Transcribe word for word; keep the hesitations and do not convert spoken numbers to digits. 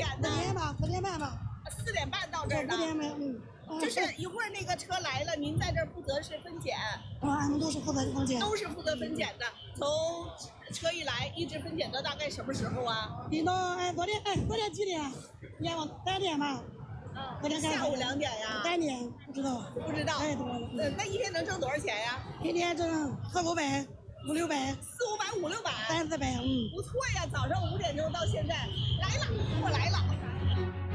点呢？ 四点吧，四点半吧。 四点半到这儿的。 四点半，嗯。 就是一会儿那个车来了，您在这儿负责是分拣。 啊，俺们都是负责分拣。 都是负责分拣的，从车一来一直分拣到大概什么时候啊？ 一到哎，昨天哎，昨天几点？天晚三点吧。 啊， 昨天下午两点呀？ 三点，不知道。 不知道。 太多了。 呃，那一天能挣多少钱呀？ 一天挣四五百，五六百。 四五百，五六百。 三四百，嗯。 不错呀，早上五点钟到现在，来了，我来了。